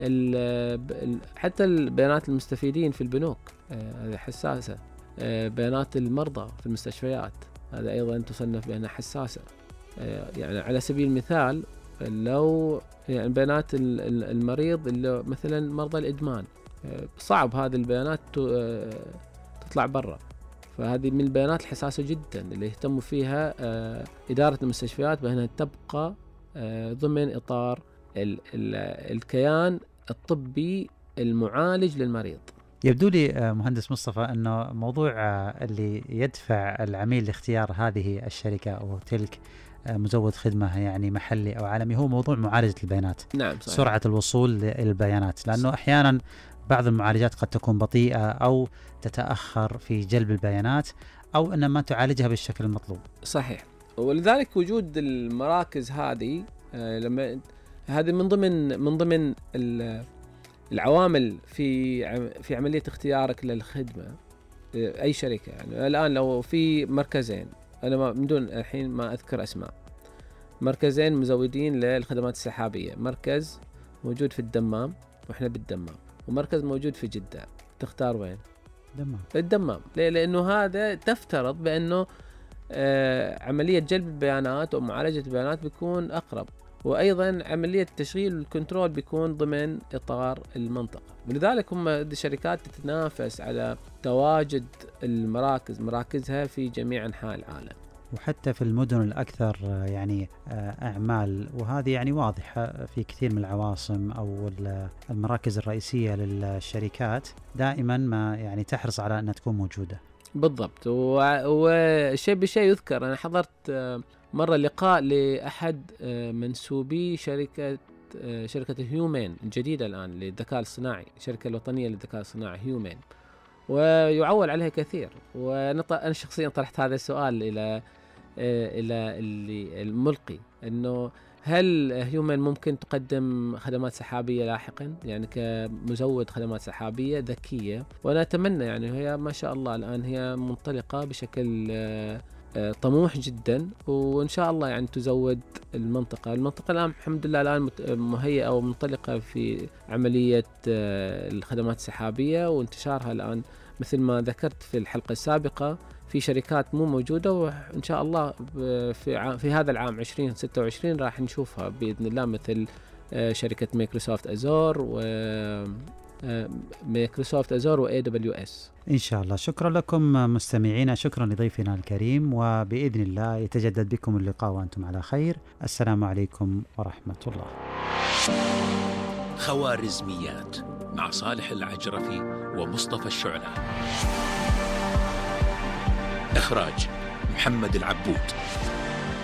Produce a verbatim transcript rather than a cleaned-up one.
حتى البيانات المستفيدين في البنوك هذه حساسة. بيانات المرضى في المستشفيات هذا أيضا تصنف بأنها حساسة. يعني على سبيل المثال لو يعني بيانات المريض اللي مثلا مرضى الإدمان صعب هذه البيانات تطلع برا، فهذه من البيانات الحساسة جدا اللي يهتموا فيها إدارة المستشفيات بأنها تبقى ضمن إطار ال ال الكيان الطبي المعالج للمريض. يبدو لي مهندس مصطفى أنه موضوع اللي يدفع العميل لاختيار هذه الشركة أو تلك مزود خدمة يعني محلي أو عالمي هو موضوع معالجة البيانات. نعم صحيح. سرعة الوصول للبيانات، لأنه أحيانا بعض المعالجات قد تكون بطيئة أو تتأخر في جلب البيانات أو أن ما تعالجها بالشكل المطلوب. صحيح، ولذلك وجود المراكز هذه لما هذه من ضمن من ضمن العوامل في في عملية اختيارك للخدمة أي شركة. يعني الآن لو في مركزين، أنا ما من دون الحين ما أذكر أسماء، مركزين مزودين للخدمات السحابية، مركز موجود في الدمام وإحنا بالدمام، ومركز موجود في جدة، تختار وين؟ دمام. الدمام. ليه؟ لأنه هذا تفترض بأنه آه عملية جلب البيانات ومعالجة البيانات بيكون أقرب، وأيضا عملية تشغيل الكنترول بيكون ضمن إطار المنطقة. ولذلك هم الشركات تتنافس على تواجد المراكز مراكزها في جميع أنحاء العالم، وحتى في المدن الأكثر يعني أعمال، وهذه يعني واضحة في كثير من العواصم أو المراكز الرئيسية للشركات دائما ما يعني تحرص على أنها تكون موجودة. بالضبط. وشيء بشيء يذكر، أنا حضرت مرة لقاء لأحد منسوبي شركة شركة هيومين الجديدة الآن للذكاء الصناعي، الشركة الوطنية للذكاء الصناعي هيومين، ويعول عليها كثير. وأنا شخصيا طرحت هذا السؤال إلى إلى اللي الملقي، إنه هل هيومن ممكن تقدم خدمات سحابية لاحقا، يعني كمزود خدمات سحابية ذكية؟ وأنا أتمنى، يعني هي ما شاء الله الآن هي منطلقة بشكل طموح جدا، وإن شاء الله يعني تزود المنطقة. المنطقة الآن الحمد لله الآن مهيئة أو منطلقة في عملية الخدمات السحابية وانتشارها الآن مثل ما ذكرت في الحلقة السابقة، في شركات مو موجودة، وإن شاء الله في في هذا العام عشرين ستة وعشرين راح نشوفها بإذن الله، مثل شركة مايكروسوفت أزور و مايكروسوفت أزور و إيه دبليو إس إن شاء الله. شكرا لكم مستمعينا، شكرا لضيفنا الكريم، وبإذن الله يتجدد بكم اللقاء وأنتم على خير. السلام عليكم ورحمة الله. خوارزميات مع صالح العجرفي ومصطفى الشعلة. إخراج محمد العبود.